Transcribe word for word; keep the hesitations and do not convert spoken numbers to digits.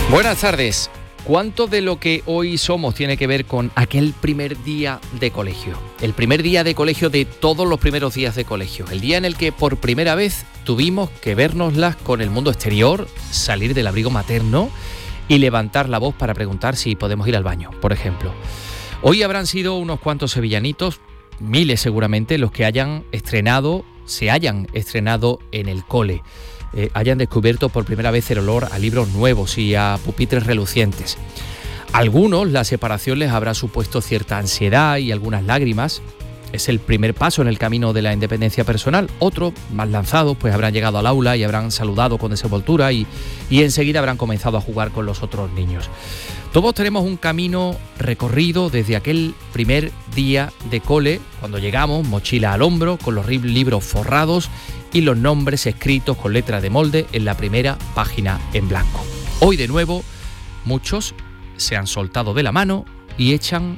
Buenas tardes. ¿Cuánto de lo que hoy somos tiene que ver con aquel primer día de colegio? El primer día de colegio de todos los primeros días de colegio. El día en el que por primera vez tuvimos que vérnoslas con el mundo exterior, salir del abrigo materno y levantar la voz para preguntar si podemos ir al baño, por ejemplo. Hoy habrán sido unos cuantos sevillanitos, miles seguramente, los que hayan estrenado, se hayan estrenado en el cole. Eh, hayan descubierto por primera vez el olor a libros nuevos y a pupitres relucientes. A algunos la separación les habrá supuesto cierta ansiedad y algunas lágrimas. Es el primer paso en el camino de la independencia personal. Otros, más lanzados, pues habrán llegado al aula y habrán saludado con desenvoltura y, y enseguida habrán comenzado a jugar con los otros niños. Todos tenemos un camino recorrido desde aquel primer día de cole, cuando llegamos, mochila al hombro, con los libros forrados y los nombres escritos con letra de molde en la primera página en blanco. Hoy de nuevo, muchos se han soltado de la mano y echan